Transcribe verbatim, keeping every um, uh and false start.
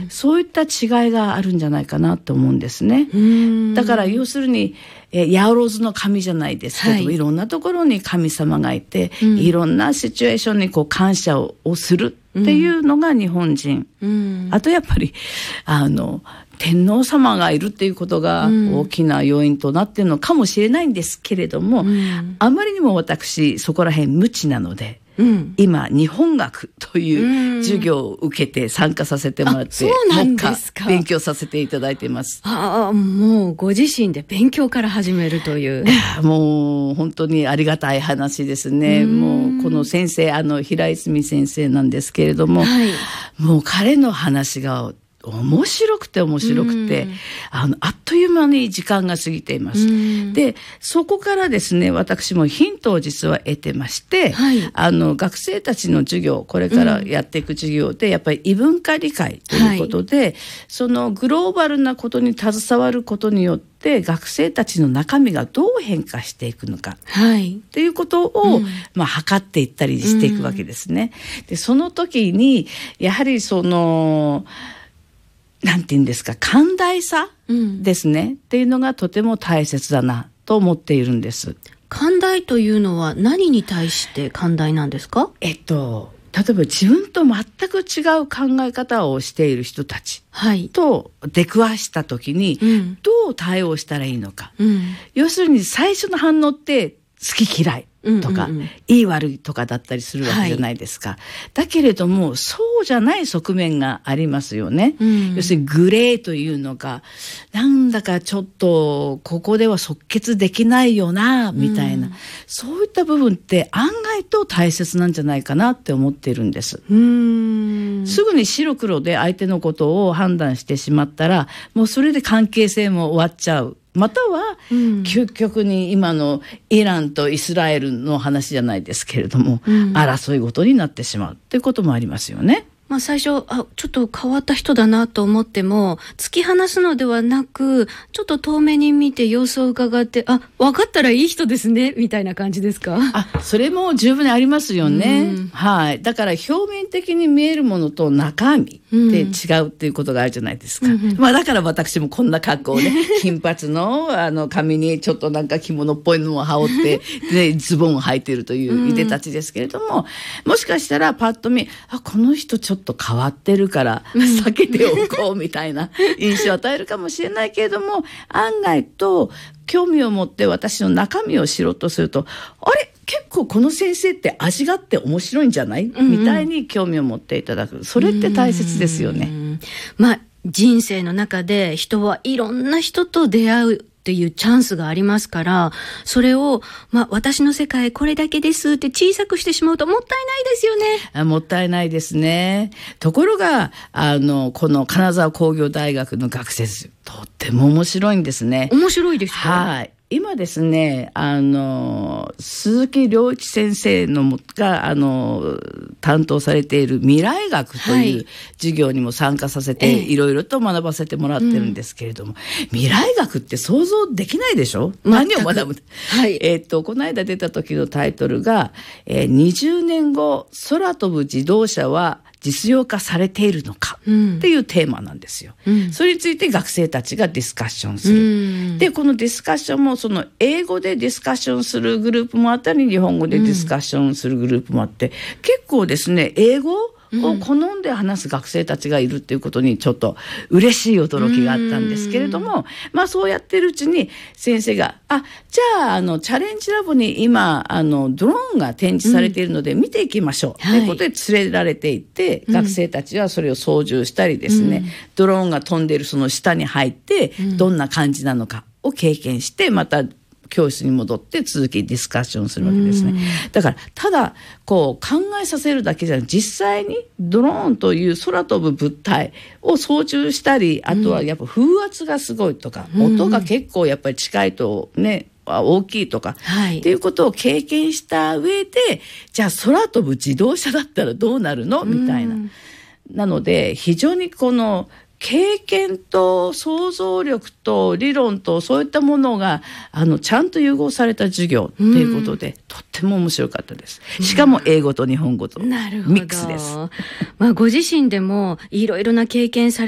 そういった違いがあるんじゃないかなと思うんですね。だから要するにえー、八百万の神じゃないですけど、はい、いろんなところに神様がいて、うん、いろんなシチュエーションにこう感謝を、をするっていうのが日本人、うん、あとやっぱりあの天皇様がいるっていうことが大きな要因となっているのかもしれないんですけれども、うん、あまりにも私そこら辺無知なので、うん、今日本学という授業を受けて参加させてもらって、 そうなんですか。 勉強させていただいています。 ああ、もうご自身で勉強から始めるという。 いや、もう本当にありがたい話ですね。もうこの先生、あの平泉先生なんですけれども、はい、もう彼の話が面白くて面白くて、あのあっという間に時間が過ぎています。でそこからですね、私もヒントを実は得てまして、はい、あの学生たちの授業、これからやっていく授業で、やっぱり異文化理解ということで、はい、そのグローバルなことに携わることによって学生たちの中身がどう変化していくのか、はい、っていうことを、うん、まあ、測っていったりしていくわけですね。でその時にやはりそのなんて言うんですか、寛大さですね、うん、っていうのがとても大切だなと思っているんです。 寛大というのは何に対して寛大なんですか？ えっと例えば自分と全く違う考え方をしている人たちと出くわした時にどう対応したらいいのか、うん、要するに最初の反応って好き嫌いとか、うんうんうん、いい悪いとかだったりするわけじゃないですか、はい、だけれどもそうじゃない側面がありますよね、うん、要するにグレーというのがなんだかちょっとここでは即決できないよなみたいな、うん、そういった部分って案外と大切なんじゃないかなって思っているんです。うーん、すぐに白黒で相手のことを判断してしまったらもうそれで関係性も終わっちゃう、または、うん、究極に今のイランとイスラエルの話じゃないですけれども、うん、争い事になってしまうっていうこともありますよね。 まあ、最初あちょっと変わった人だなと思っても突き放すのではなくちょっと遠目に見て様子を伺ってあ分かったらいい人ですねみたいな感じですか？ あそれも十分にありますよね、うん、はい、だから表面的に見えるものと中身って違うっていうことがあるじゃないですか、うん、まあ、だから私もこんな格好をね金髪 の, あの髪にちょっとなんか着物っぽいのを羽織ってでズボンを履いているといういでたちですけれども、もしかしたらパッと見あこの人ちょっとちょっと変わってるから避けておこうみたいな印象を与えるかもしれないけれども、案外と興味を持って私の中身を知ろうとするとあれ結構この先生って味があって面白いんじゃない、うんうん、みたいに興味を持っていただく、それって大切ですよね。うん、 まあ人生の中で人はいろんな人と出会うっていうチャンスがありますから、それを、まあ、私の世界これだけですって小さくしてしまうともったいないですよね。 あもったいないですね。ところがあのこの金沢工業大学の学生とっても面白いんですね。 面白いですか？ はい、今ですねあの鈴木良一先生のがあの担当されている未来学という授業にも参加させて、はい、いろいろと学ばせてもらってるんですけれども、うん、未来学って想像できないでしょ。何を学ぶ、はい、えー、っとこの間出た時のタイトルが、えー、にじゅうねんご空飛ぶ自動車は実用化されているのかっていうテーマなんですよ、うん、それについて学生たちがディスカッションする、うん、でこのディスカッションもその英語でディスカッションするグループもあったり日本語でディスカッションするグループもあって、うん、結構ですね英語を好んで話す学生たちがいるっていうことにちょっと嬉しい驚きがあったんですけれども、まあそうやってるうちに先生があじゃあ、あのチャレンジラボに今あのドローンが展示されているので見ていきましょう、うん、ということで連れられていって、はい、学生たちはそれを操縦したりですね、うん、ドローンが飛んでいるその下に入ってどんな感じなのかを経験してまた教室に戻って続きディスカッションするわけですね。だからただこう考えさせるだけじゃなく実際にドローンという空飛ぶ物体を操縦したり、あとはやっぱ風圧がすごいとか、うん、音が結構やっぱり近いとね大きいとか、はい、っていうことを経験した上でじゃあ空飛ぶ自動車だったらどうなるのみたいな、うん、なので非常にこの経験と想像力と理論とそういったものがあのちゃんと融合された授業ということで、うん、とっても面白かったです。しかも英語と日本語とミックスです。 まあ、ご自身でもいろいろな経験され